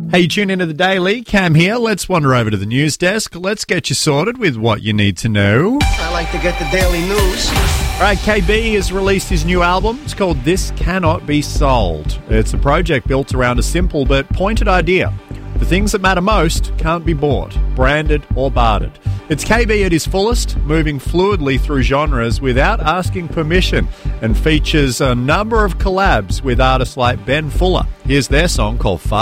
Hey, you tune into the Daily. Cam here. Let's wander over to the news desk. Let's get you sorted with what you need to know. I like to get the daily news. All right, KB has released his new album. It's called This Cannot Be Sold. It's a project built around a simple but pointed idea. The things that matter most can't be bought, branded or bartered. It's KB at his fullest, moving fluidly through genres without asking permission, and features a number of collabs with artists like Ben Fuller. Here's their song called Far